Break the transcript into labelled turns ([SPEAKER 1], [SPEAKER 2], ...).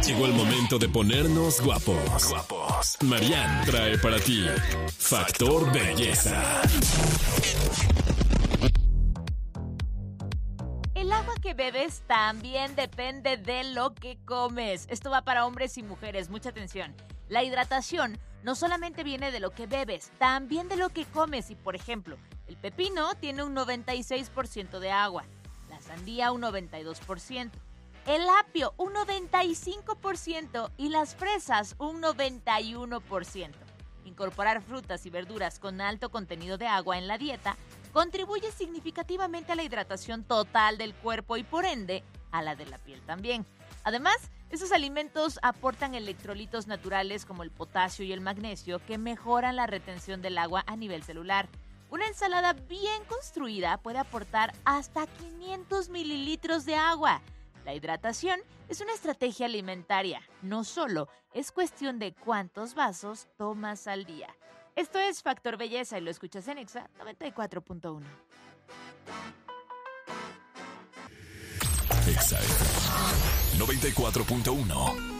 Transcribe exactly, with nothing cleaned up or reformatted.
[SPEAKER 1] Llegó el momento de ponernos guapos. Guapos. Marianne trae para ti Factor Belleza.
[SPEAKER 2] El agua que bebes también depende de lo que comes. Esto va para hombres y mujeres, mucha atención. La hidratación no solamente viene de lo que bebes, también de lo que comes. Y por ejemplo, el pepino tiene un noventa y seis por ciento de agua, la sandía un noventa y dos por ciento, el apio un noventa y cinco por ciento y las fresas un noventa y uno por ciento. Incorporar frutas y verduras con alto contenido de agua en la dieta contribuye significativamente a la hidratación total del cuerpo y por ende a la de la piel también. Además, esos alimentos aportan electrolitos naturales como el potasio y el magnesio que mejoran la retención del agua a nivel celular. Una ensalada bien construida puede aportar hasta quinientos mililitros de agua. La hidratación es una estrategia alimentaria, no solo es cuestión de cuántos vasos tomas al día. Esto es Factor Belleza y lo escuchas en Exa noventa y cuatro punto uno.
[SPEAKER 1] Exa noventa y cuatro punto uno.